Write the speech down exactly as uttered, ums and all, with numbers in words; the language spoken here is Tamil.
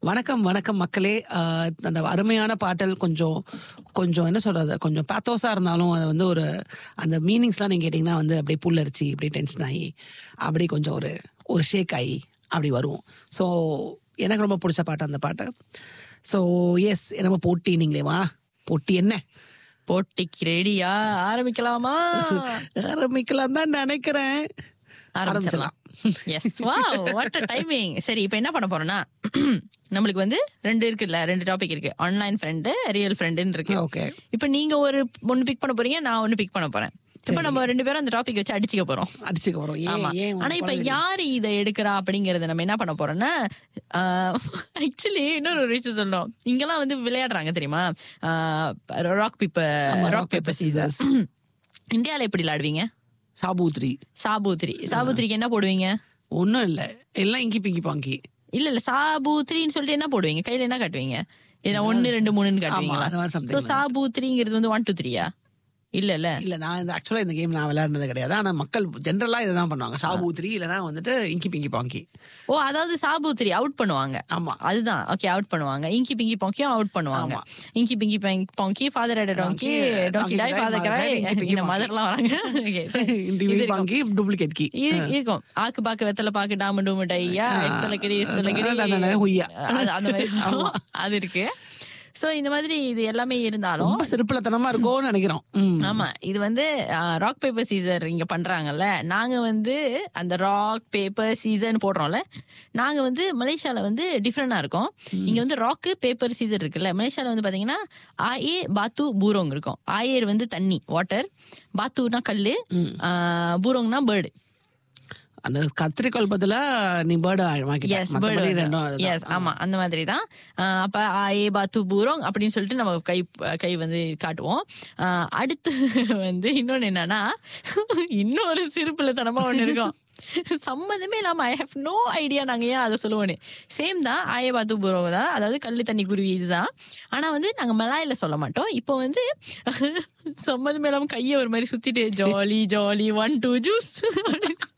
வணக்கம் வணக்கம் மக்களே. அந்த அருமையான பாட்டல் கொஞ்சம் கொஞ்சம் என்ன சொல்கிறது, கொஞ்சம் பேத்தோஸாக இருந்தாலும் அதை வந்து ஒரு அந்த மீனிங்ஸ்லாம் நீங்கள் கேட்டிங்கன்னா வந்து அப்படியே புல்லரிச்சு இப்படி டென்ஷன் ஆகி அப்படி கொஞ்சம் ஒரு ஒரு ஷேக் ஆகி அப்படி வருவோம். ஸோ எனக்கு ரொம்ப பிடிச்ச பாட்டு அந்த பாட்டு. ஸோ எஸ், நம்ம போட்டி நீங்களேவா போட்டி என்ன போட்டிக்கு ரெடியா? ஆரம்பிக்கலாமா? ஆரம்பிக்கலாம் தான் நினைக்கிறேன். ஆரம்பிச்சலாம். S, wow, what a timing. சரி, இப்போ என்ன பண்ண போறோம்னா, நம்மளுக்கு வந்து ரெண்டு இருக்குல்ல, ரெண்டு டாபிக் இருக்கு. ஆன்லைன் ஃப்ரெண்டு, ரியல் ஃப்ரெண்டுன்னு இருக்கு. ஓகே, இப்போ நீங்க ஒரு ஒன்னு பிக் பண்ண போறீங்க, நான் ஒன்னு பிக் பண்ண போறேன். இப்ப நம்ம ரெண்டு பேரும் அந்த டாபிக் வச்சு அடிச்சுக்க போறோம் அடிச்சுக்க போறோம் ஆமா. ஆனா இப்ப யாரு இதை எடுக்கிறா அப்படிங்கறத நம்ம என்ன பண்ண போறோம்னா, ஆக்சுவலி இன்னொரு ஒரு விஷயம் சொல்லணும். இங்கெல்லாம் வந்து விளையாடுறாங்க தெரியுமா, rock paper rock paper scissors. இந்தியால எப்படி விளையாடுவீங்க? சாபூத்ரி. சாபூத்ரி சாபூத்ரிக்கு என்ன போடுவீங்க? ஒன்னும் இல்ல, எல்லாம் இங்கி பிங்கி பாங்கி. இல்ல இல்ல, சாபூத்ரின்னு சொல்லிட்டு என்ன போடுவீங்க? கையில என்ன காட்டுவீங்க? ஏன்னா ஒன்னு ரெண்டு மூணுன்னு காட்டுவீங்களா? சோ சாபூத்ரிங்கிறது வந்து ஒன் டூ த்ரீயா? இல்ல இல்ல இல்ல, நான் இந்த ஆக்சுவலா இந்த கேம் நான் விளையாடுனது கிடையாது. ஆனா மக்கள் ஜென்ரலா இதுதான் பண்ணுவாங்க, சாபூத்ரி இல்லனா வந்துட்டு இங்கி பிங்கி பாங்கி. ஓ, அதாவது சாபூத்ரி அவுட் பண்ணுவாங்க. ஆமா, அதுதான். ஓகே, அவுட் பண்ணுவாங்க. இங்கி பிங்கி பாங்கியும் அவுட் பண்ணுவாங்க. இங்கி Pinki பாங்கி, father at Tongi, Tongi tie, father கிரை, இந்த மதர்லாம் வராங்க. இன்டிவி பாங்கி, டூப்ளிகேட் கீ இருக்கும். ஆக்கு பாக்கு வெத்தல பாக்கு டாம டூம டையா, எத்தல கிடி எத்தல கிடி ஹுய்யா, அந்த மாதிரி அது இருக்கு. சோ இந்த மாதிரி இது எல்லாமே இருந்தாலும் ரொம்ப சிறப்புலத்தனமா இருக்கும்னு நினைக்கிறோம். ஆமா, இது வந்து ராக் பேப்பர் சீசர் இங்க பண்றாங்கல்ல. நாங்க வந்து அந்த ராக் பேப்பர் சீசர் போடுறோம்ல, நாங்க வந்து மலேசியால வந்து டிஃப்ரெண்டா இருக்கும். இங்க வந்து ராக் பேப்பர் சீசர் இருக்குல்ல, மலேசியால வந்து பாத்தீங்கன்னா ஆயே பாத்து பூரோங் இருக்கும். ஆயர் வந்து தண்ணி, வாட்டர், பாத்துனா கல்லு, பூரோங்னா பேர்டு. அந்த கத்திரிக்கோள் பதிலா நீ பேர்டு ஆமா, அந்த மாதிரி தான். அப்ப ஆயே பாத்து பூரோங் அப்படின்னு சொல்லிட்டு நம்ம கை கை வந்து காட்டுவோம். அடுத்து வந்து இன்னொன்னு என்னன்னா, இன்னொரு சிறுபிள்ளைத்தனமா ஒண்ணு இருக்கும். சம்மந்தமே இல்லாம ஐ ஹேவ் நோ ஐடியா நாங்க ஏன் அதை சொல்லுவோன்னு. சேம் தான், ஆயே பாத்து பூரோங் தான், அதாவது கல்லு தண்ணி குருவி இதுதான். ஆனா வந்து நாங்க மலாயில சொல்ல மாட்டோம். இப்போ வந்து சம்மந்தமே இல்லாம கையை ஒரு மாதிரி சுத்திட்டு jolly jolly one two juice